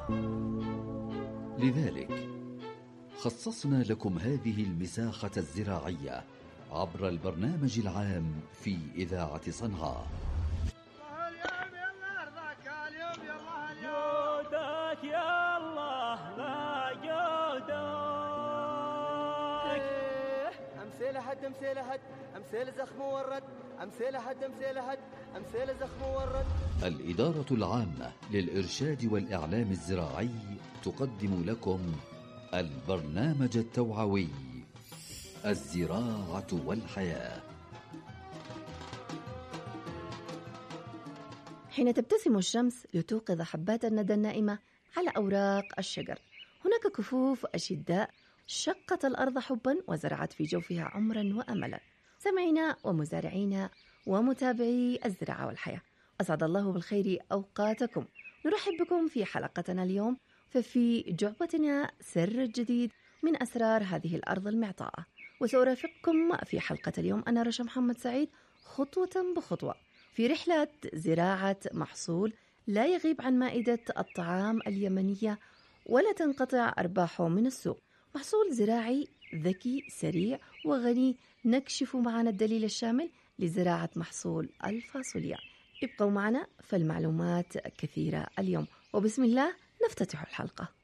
لذلك خصصنا لكم هذه المساحة الزراعية عبر البرنامج العام في إذاعة صنعاء. جودك يا الله لا جودك. أمثال حد أمثال حد أمثال زخم ورد أمثال حد أمثال حد أمثال زخم ورد. الإدارة العامة للإرشاد والإعلام الزراعي تقدم لكم البرنامج التوعوي الزراعة والحياة. حين تبتسم الشمس لتوقظ حبات الندى النائمة على أوراق الشجر، هناك كفوف أشداء شقت الأرض حبا وزرعت في جوفها عمرا وأملا. سمعنا ومزارعين ومتابعي الزراعة والحياة، أسعد الله بالخير أوقاتكم. نرحب بكم في حلقتنا اليوم، ففي جعبتنا سر جديد من أسرار هذه الأرض المعطاءة، وسأرافقكم في حلقة اليوم أنا رشا محمد سعيد خطوة بخطوة في رحلة زراعة محصول لا يغيب عن مائدة الطعام اليمنية ولا تنقطع أرباحه من السوق. محصول زراعي ذكي سريع وغني، نكشف معنا الدليل الشامل لزراعة محصول الفاصوليا. ابقوا معنا فالمعلومات كثيرة اليوم، وبسم الله نفتتح الحلقة.